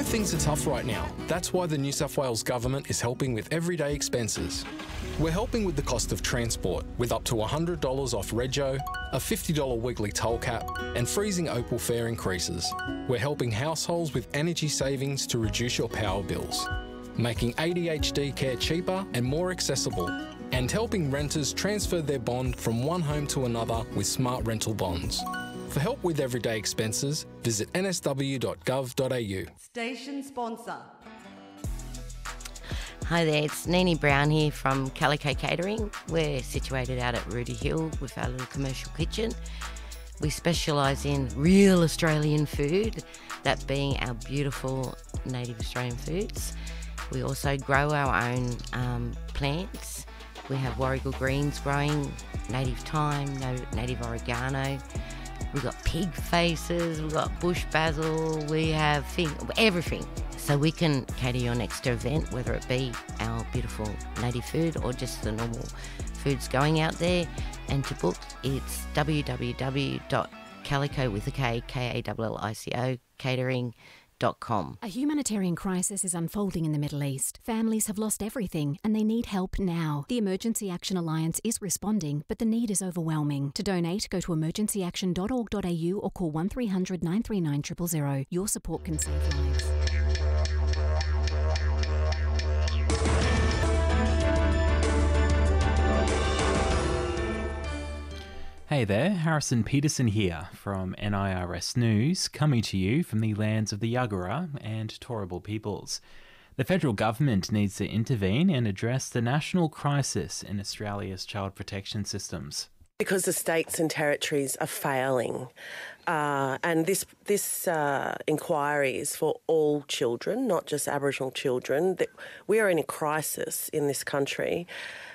know things are tough right now. That's why the New South Wales Government is helping with everyday expenses. We're helping with the cost of transport, with up to $100 off rego, a $50 weekly toll cap, and freezing Opal fare increases. We're helping households with energy savings to reduce your power bills, making ADHD care cheaper and more accessible, and helping renters transfer their bond from one home to another with smart rental bonds. For help with everyday expenses, visit nsw.gov.au. Station sponsor. Hi there, it's Nini Brown here from Calico Catering. We're situated out at Rudy Hill with our little commercial kitchen. We specialise in real Australian food, that being our beautiful native Australian foods. We also grow our own plants. We have warrigal greens growing, native thyme, native oregano. We've got pig faces, we've got bush basil, we have everything. So we can cater your next event, whether it be our beautiful native food or just the normal foods going out there. And to book, it's www.calico, catering.com. A humanitarian crisis is unfolding in the Middle East. Families have lost everything and they need help now. The Emergency Action Alliance is responding, but the need is overwhelming. To donate, go to emergencyaction.org.au or call 1300 939 000. Your support can save lives. Hey there, Harrison Peterson here from NIRS News, coming to you from the lands of the Yagara and Turrbal peoples. The federal government needs to intervene and address the national crisis in Australia's child protection systems. Because the states and territories are failing, and this inquiry is for all children, not just Aboriginal children. We are in a crisis in this country.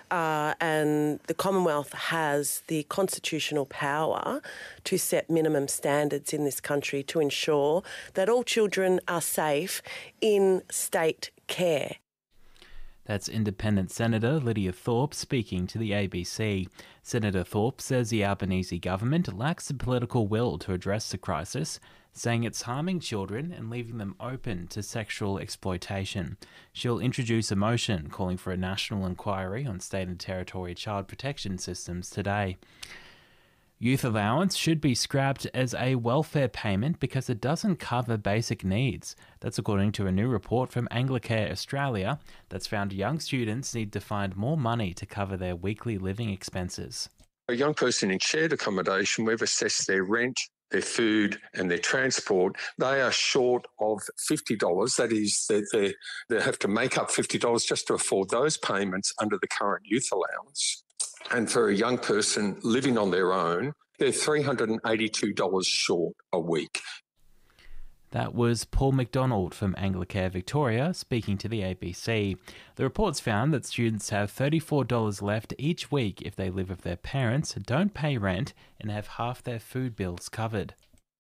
And the Commonwealth has the constitutional power to set minimum standards in this country to ensure that all children are safe in state care. That's Independent Senator Lydia Thorpe speaking to the ABC. Senator Thorpe says the Albanese government lacks the political will to address the crisis, saying it's harming children and leaving them open to sexual exploitation. She'll introduce a motion calling for a national inquiry on state and territory child protection systems today. Youth allowance should be scrapped as a welfare payment because it doesn't cover basic needs. That's according to a new report from Anglicare Australia that's found young students need to find more money to cover their weekly living expenses. A young person in shared accommodation, we've assessed their rent, their food and their transport. They are short of $50. That is, they have to make up $50 just to afford those payments under the current youth allowance. And for a young person living on their own, they're $382 short a week. That was Paul McDonald from Anglicare Victoria speaking to the ABC. The reports found that students have $34 left each week if they live with their parents, don't pay rent, and have half their food bills covered.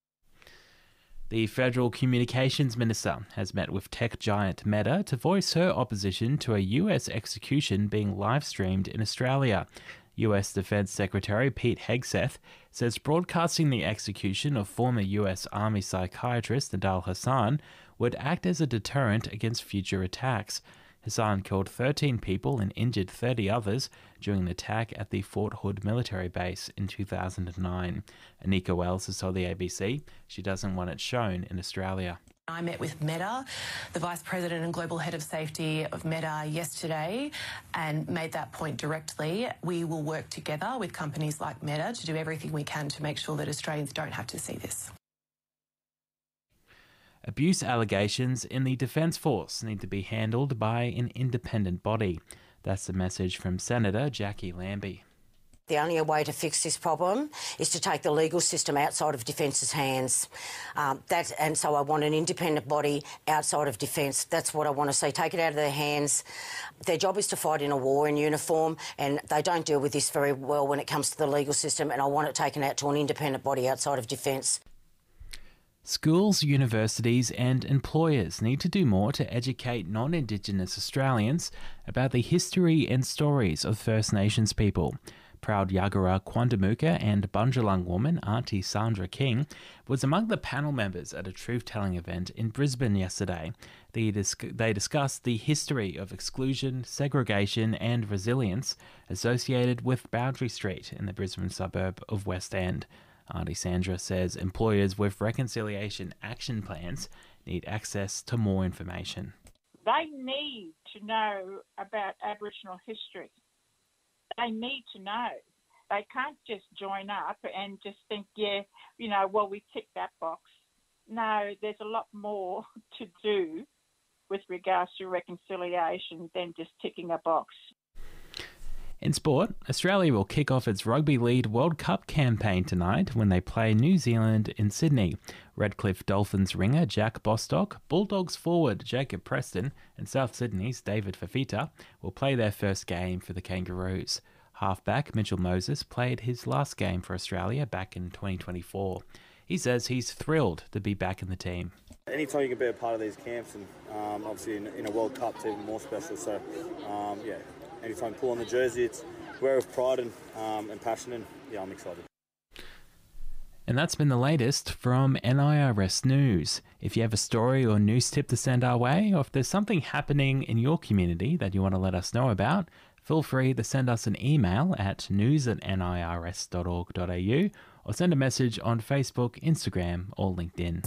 The Federal Communications Minister has met with tech giant Meta to voice her opposition to a US execution being live-streamed in Australia. US Defense Secretary Pete Hegseth says broadcasting the execution of former US Army psychiatrist Nidal Hasan would act as a deterrent against future attacks. Hasan killed 13 people and injured 30 others during an attack at the Fort Hood military base in 2009. Anika Wells has told the ABC she doesn't want it shown in Australia. I met with Meta, the Vice President and Global Head of Safety of Meta yesterday, and made that point directly. We will work together with companies like Meta to do everything we can to make sure that Australians don't have to see this. Abuse allegations in the Defence Force need to be handled by an independent body. That's the message from Senator Jackie Lambie. The only way to fix this problem is to take the legal system outside of Defence's hands. And so I want an independent body outside of Defence. That's what I want to see. Take it out of their hands. Their job is to fight in a war in uniform, and they don't deal with this very well when it comes to the legal system, and I want it taken out to an independent body outside of Defence. Schools, universities and employers need to do more to educate non-Indigenous Australians about the history and stories of First Nations people. Proud Yagara Kwandamuka and Bundjalung woman Auntie Sandra King was among the panel members at a truth-telling event in Brisbane yesterday. They discussed the history of exclusion, segregation and resilience associated with Boundary Street in the Brisbane suburb of West End. Auntie Sandra says employers with reconciliation action plans need access to more information. They need to know about Aboriginal history. They need to know. They can't just join up and just think, we tick that box. No, there's a lot more to do with regards to reconciliation than just ticking a box. In sport, Australia will kick off its Rugby League World Cup campaign tonight when they play New Zealand in Sydney. Redcliffe Dolphins ringer Jack Bostock, Bulldogs forward Jacob Preston and South Sydney's David Fafita will play their first game for the Kangaroos. Halfback Mitchell Moses played his last game for Australia back in 2024. He says he's thrilled to be back in the team. Anytime you can be a part of these camps, and obviously in a World Cup, it's even more special. So, anytime you pull on the jersey, it's wear with pride and passion, and I'm excited. And that's been the latest from NIRS News. If you have a story or news tip to send our way, or if there's something happening in your community that you want to let us know about, feel free to send us an email at news@nirs.org.au or send a message on Facebook, Instagram or LinkedIn.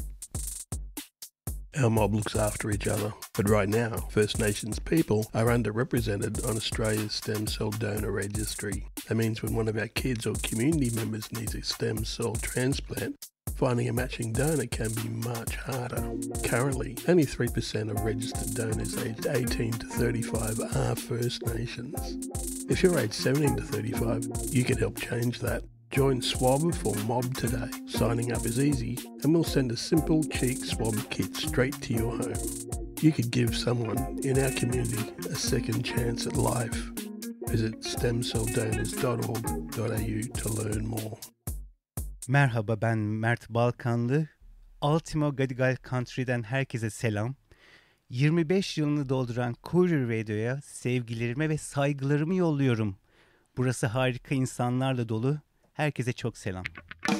Our mob looks after each other, but right now, First Nations people are underrepresented on Australia's stem cell donor registry. That means when one of our kids or community members needs a stem cell transplant, finding a matching donor can be much harder. Currently, only 3% of registered donors aged 18 to 35 are First Nations. If you're aged 17 to 35, you can help change that. Join Swab for Mob today. Signing up is easy and we'll send a simple cheek swab kit straight to your home. You could give someone in our community a second chance at life. Visit stemcelldonors.org.au to learn more. Merhaba, ben Mert Balkanlı. Ultimo Gadigal Country'den herkese selam. 25 yılını dolduran Courier Radio'ya sevgilerimi ve saygılarımı yolluyorum. Burası harika insanlarla dolu. Herkese çok selam.